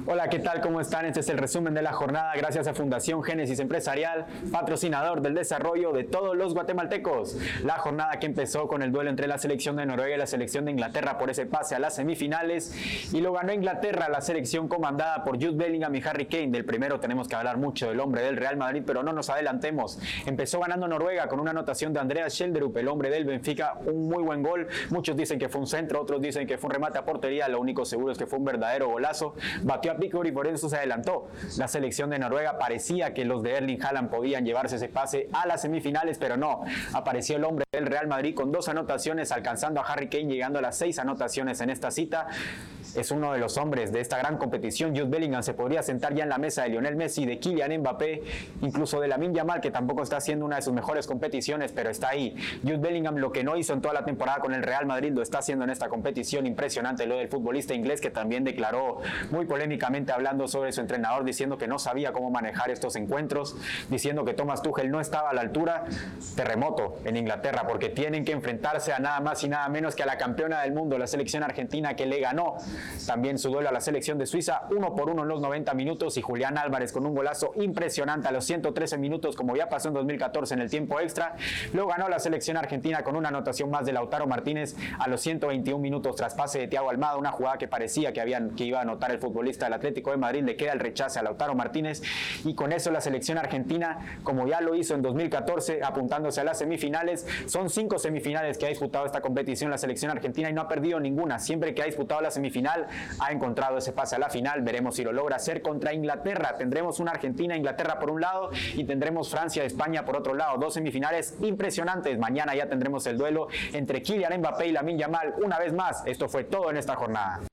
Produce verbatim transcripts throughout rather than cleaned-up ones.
Hola, ¿qué tal? ¿Cómo están? Este es el resumen de la jornada gracias a Fundación Génesis Empresarial, patrocinador del desarrollo de todos los guatemaltecos. La jornada que empezó con el duelo entre la selección de Noruega y la selección de Inglaterra por ese pase a las semifinales y lo ganó Inglaterra, la selección comandada por Jude Bellingham y Harry Kane. Del primero tenemos que hablar mucho, del hombre del Real Madrid, pero no nos adelantemos. Empezó ganando Noruega con una anotación de Andreas Schjelderup, el hombre del Benfica, un muy buen gol. Muchos dicen que fue un centro, otros dicen que fue un remate a portería. Lo único seguro es que fue un verdadero golazo. Batió a Pickford y por eso se adelantó. La selección de Noruega parecía que los de Erling Haaland podían llevarse ese pase a las semifinales, pero no. Apareció el hombre del Real Madrid con dos anotaciones, alcanzando a Harry Kane, llegando a las seis anotaciones en esta cita. Es uno de los hombres de esta gran competición. Jude Bellingham se podría sentar ya en la mesa de Lionel Messi, de Kylian Mbappé, incluso de Lamine Yamal, que tampoco está haciendo una de sus mejores competiciones, pero está ahí. Jude Bellingham, lo que no hizo en toda la temporada con el Real Madrid, lo está haciendo en esta competición. Impresionante lo del futbolista inglés, que también declaró muy polémicamente hablando sobre su entrenador, diciendo que no sabía cómo manejar estos encuentros, diciendo que Thomas Tuchel no estaba a la altura. Terremoto en Inglaterra, porque tienen que enfrentarse a nada más y nada menos que a la campeona del mundo, la selección argentina, que le ganó también su duelo a la selección de Suiza, uno por uno en los noventa minutos, y Julián Álvarez con un golazo impresionante a los ciento trece minutos, como ya pasó en dos mil catorce en el tiempo extra. Lo ganó la selección argentina con una anotación más de Lautaro Martínez a los ciento veintiún minutos tras pase de Thiago Almada, una jugada que parecía que, habían, que iba a anotar el futbolista del Atlético de Madrid. Le queda el rechace a Lautaro Martínez y con eso la selección argentina, como ya lo hizo en dos mil catorce, apuntándose a las semifinales. Son cinco semifinales que ha disputado esta competición la selección argentina y no ha perdido ninguna. Siempre que ha disputado la semifinal ha encontrado ese pase a la final. Veremos si lo logra hacer contra Inglaterra. Tendremos una Argentina-Inglaterra por un lado y tendremos Francia-España por otro lado. Dos semifinales impresionantes. Mañana ya tendremos el duelo entre Kylian Mbappé y Lamine Yamal. Una vez más, esto fue todo en esta jornada.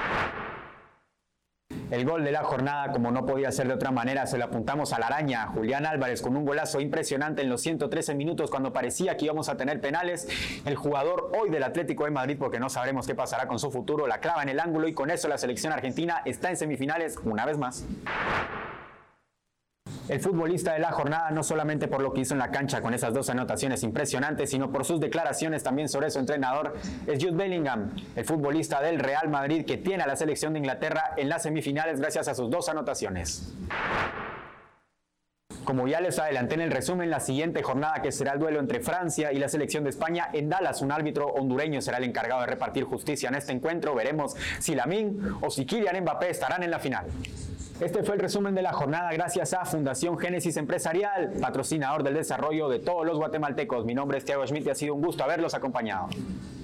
El gol de la jornada, como no podía ser de otra manera, se lo apuntamos a la araña, Julián Álvarez, con un golazo impresionante en los ciento trece minutos, cuando parecía que íbamos a tener penales. El jugador hoy del Atlético de Madrid, porque no sabremos qué pasará con su futuro, la clava en el ángulo y con eso la selección argentina está en semifinales una vez más. El futbolista de la jornada, no solamente por lo que hizo en la cancha con esas dos anotaciones impresionantes, sino por sus declaraciones también sobre su entrenador, es Jude Bellingham, el futbolista del Real Madrid, que tiene a la selección de Inglaterra en las semifinales gracias a sus dos anotaciones. Como ya les adelanté en el resumen, la siguiente jornada, que será el duelo entre Francia y la selección de España en Dallas, un árbitro hondureño será el encargado de repartir justicia en este encuentro. Veremos si Lamine o si Kylian Mbappé estarán en la final. Este fue el resumen de la jornada gracias a Fundación Génesis Empresarial, patrocinador del desarrollo de todos los guatemaltecos. Mi nombre es Thiago Schmidt y ha sido un gusto haberlos acompañado.